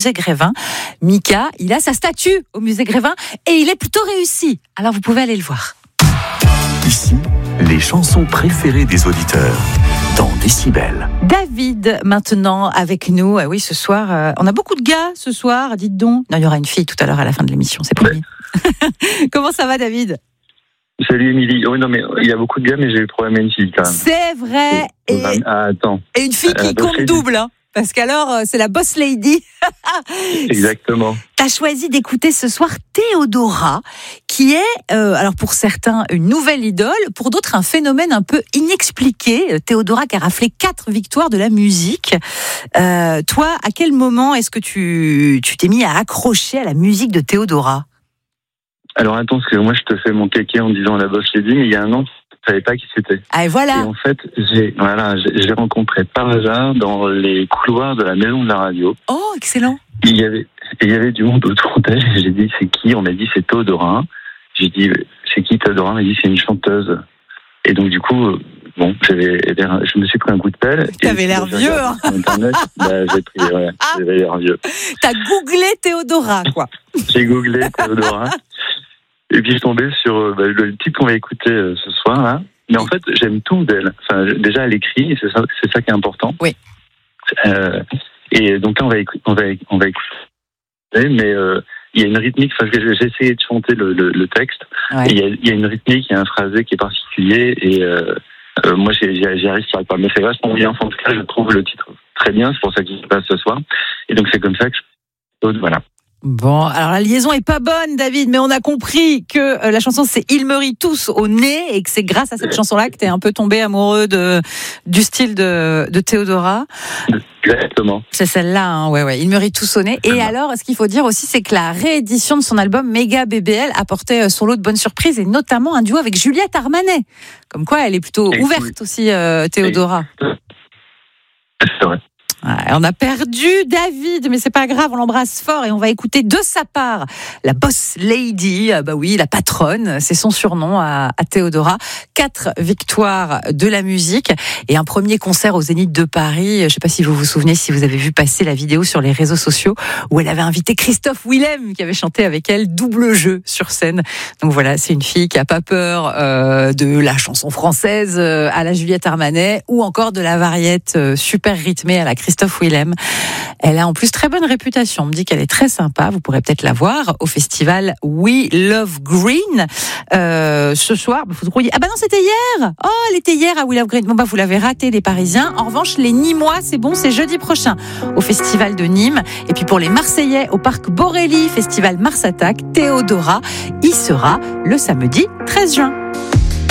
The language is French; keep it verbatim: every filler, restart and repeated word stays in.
musée Grévin. Mika, il a sa statue au musée Grévin et il est plutôt réussi. Alors vous pouvez aller le voir. Ici, les chansons préférées des auditeurs dans Décibel. David, maintenant avec nous. Oui, ce soir, euh, on a beaucoup de gars ce soir, dites donc. Non, il y aura une fille tout à l'heure à la fin de l'émission, c'est promis. Ouais. Comment ça va, David ? Salut Émilie. Oui, non, mais il y a beaucoup de gars, mais j'ai eu le problème à une fille quand même. C'est vrai. Et, et, ah, attends. et une fille qui euh, compte double, hein, parce qu'alors, c'est la boss lady. Exactement. T'as choisi d'écouter ce soir Théodora, qui est, euh, alors pour certains, une nouvelle idole, pour d'autres, un phénomène un peu inexpliqué. Théodora qui a raflé quatre victoires de la musique. Euh, toi, à quel moment est-ce que tu, tu t'es mis à accrocher à la musique de Théodora ? Alors attends, parce que moi je te fais mon kéké en disant la boss lady, mais il y a un an, je ne savais pas qui c'était. Ah et voilà. Et en fait, j'ai voilà, j'ai, j'ai rencontré par hasard dans les couloirs de la maison de la radio. Oh, excellent. Il y avait, il y avait du monde autour d'elle. J'ai dit c'est qui ? On m'a dit c'est Théodora. J'ai dit c'est qui Théodora ? On m'a dit c'est une chanteuse. Et donc du coup, bon, j'avais, je me suis pris un coup de pelle. T'avais l'air vieux. Hein. Sur Internet, bah, j'ai pris, ouais, j'avais l'air vieux. T'as googlé Théodora, quoi. J'ai googlé Théodora. Et puis je suis tombé sur bah, le titre qu'on va écouter euh, ce soir là. Mais en fait, j'aime tout d'elle. Enfin, déjà, elle écrit, et c'est ça, c'est ça qui est important. Oui. Euh, et donc là, on va écouter, on va, on va écouter, mais euh, il y a une rythmique. Parce que j'ai essayé de chanter le, le, le texte. Ouais. Et il y, a, il y a une rythmique, il y a un phrasé qui est particulier. Et euh, euh, moi, j'y, j'y arrive pas. Mais c'est vachement bien. En tout cas, je trouve le titre très bien. C'est pour ça que je passe ce soir. Et donc c'est comme ça que je. Voilà. Bon, alors la liaison est pas bonne, David, mais on a compris que euh, la chanson c'est Ils me rient tous au nez et que c'est grâce à cette chanson-là que t'es un peu tombé amoureux de du style de, de Théodora. Exactement. C'est celle-là, hein, ouais, ouais. Ils me rient tous au nez. Et alors, ce qu'il faut dire aussi, c'est que la réédition de son album Méga B B L apportait son lot de bonnes surprises et notamment un duo avec Juliette Armanet. Comme quoi, elle est plutôt et ouverte oui. aussi, euh, Théodora. C'est vrai. Ouais, on a perdu David, mais c'est pas grave, on l'embrasse fort et on va écouter de sa part la boss lady, bah oui, la patronne, c'est son surnom à, à Théodora. Quatre victoires de la musique et un premier concert au Zénith de Paris. Je sais pas si vous vous souvenez, si vous avez vu passer la vidéo sur les réseaux sociaux où elle avait invité Christophe Willem qui avait chanté avec elle double jeu sur scène. Donc voilà, c'est une fille qui a pas peur euh, de la chanson française euh, à la Juliette Armanet ou encore de la variette euh, super rythmée à la Christophe Willem. Elle a en plus très bonne réputation. On me dit qu'elle est très sympa. Vous pourrez peut-être la voir au festival We Love Green. Euh, ce soir, vous trouviez... Ah bah non, c'était hier. Oh, elle était hier à We Love Green. Bon bah vous l'avez raté, les Parisiens. En revanche, les Nîmois, c'est bon, c'est jeudi prochain au festival de Nîmes. Et puis pour les Marseillais, au parc Borély, festival Mars Attack, Théodora y sera le samedi treize juin.